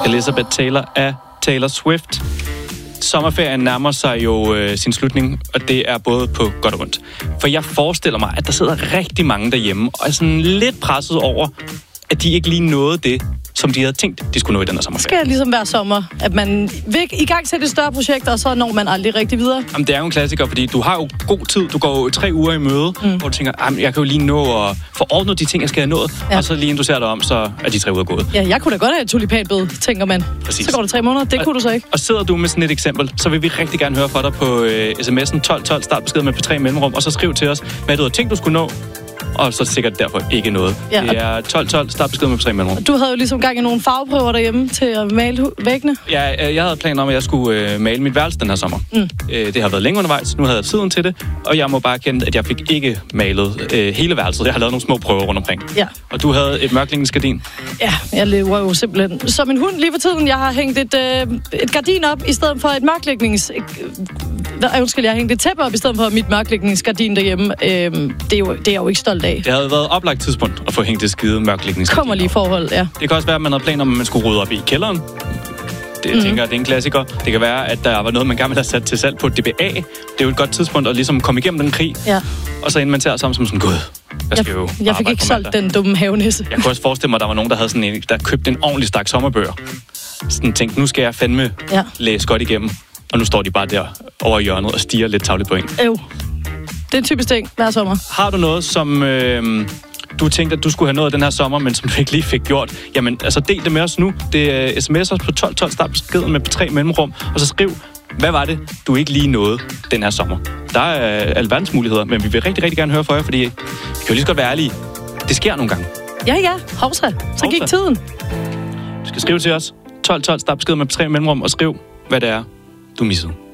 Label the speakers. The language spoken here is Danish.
Speaker 1: Elizabeth Taylor af Taylor Swift. Sommerferien nærmer sig jo sin slutning, og det er både på godt og ondt. For jeg forestiller mig, at der sidder rigtig mange derhjemme, og er sådan lidt presset over, at de ikke lige nåede det, som de havde tænkt, de skulle nå i den her sommerferie.
Speaker 2: Det skal ligesom være sommer, at man vil i gang sætte et større projekt, og så når man aldrig rigtig videre.
Speaker 1: Jamen, det er jo en klassiker, fordi du har jo god tid. Du går jo 3 uger i møde, hvor du tænker, jeg kan jo lige nå at få ordnet de ting, jeg skal have nået. Ja. Og så lige inden du ser dig om, så er de 3 uger gået.
Speaker 2: Ja, jeg kunne da godt have et tulipanbed, tænker man.
Speaker 1: Præcis.
Speaker 2: Så går det 3 måneder. Det kunne du så ikke.
Speaker 1: Og sidder du med sådan et eksempel, så vil vi rigtig gerne høre fra dig på sms'en 1212, start besked med P3 mellemrum, og så skriv til os, hvad du havde tænkt, du skulle nå. Og så sikkert derfor ikke noget. Ja, det er 1212, start besked med P3 mellemrum.
Speaker 2: Du havde jo ligesom gang i nogle farveprøver derhjemme til at male væggene.
Speaker 1: Ja, jeg havde planer om, at jeg skulle male mit værelse den her sommer. Det har været længe undervejs, nu havde jeg tiden til det, og jeg må bare kende, at jeg fik ikke malet hele værelset. Jeg har lavet nogle små prøver rundt omkring. Ja. Og du havde et mørklægningsgardin. Ja,
Speaker 2: jeg lever jo simpelthen som en hund lige for tiden. Jeg har hængt et gardin op i stedet for et jeg har hængt et tæppe op i stedet for mit mørklægningsgardin derhjemme. Det er jeg jo ikke stolt af.
Speaker 1: Det havde været oplagt tidspunkt at få hængt det skide mørklægningsgardin.
Speaker 2: Kommer lige forhold, ja.
Speaker 1: Det kan også være, at man havde planer om, at man skulle rydde op i kælderen. Det tænker jeg, det er en klassiker. Det kan være, at der var noget, man gerne ville have sat til salg på DBA. Det er jo et godt tidspunkt at ligesom komme igennem den krig. Ja. Og så inventarer sammen som sådan, gud,
Speaker 2: jeg fik ikke solgt den dumme havenisse.
Speaker 1: Jeg kunne også forestille mig, at der var nogen, der havde sådan en, der købte en ordentlig stak sommerbøger. Sådan tænkte, nu skal jeg fandme læse godt igennem. Og nu står de bare der over hjørnet og stiger lidt tavligt på en. Det
Speaker 2: er en typisk ting hver sommer.
Speaker 1: Har du noget, som du tænkte, at du skulle have nået den her sommer, men som du ikke lige fik gjort? Jamen, altså del det med os nu. Det er sms'er på 1212, start beskeden med P3 mellemrum, og så skriv, hvad var det, du ikke lige nåede den her sommer? Der er alverdens muligheder, men vi vil rigtig, rigtig gerne høre fra jer, fordi vi kan jo lige så godt være ærlige. Det sker nogle gange.
Speaker 2: Ja, hovsa. Så gik tiden.
Speaker 1: Du skal skrive til os. 1212, start beskeden med P3 mellemrum, og skriv, hvad det er, du missede.